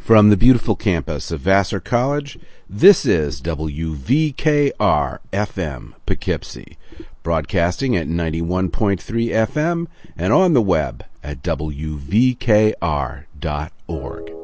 From the beautiful campus of Vassar College, this is WVKR-FM Poughkeepsie, broadcasting at 91.3 FM and on the web at WVKR.org.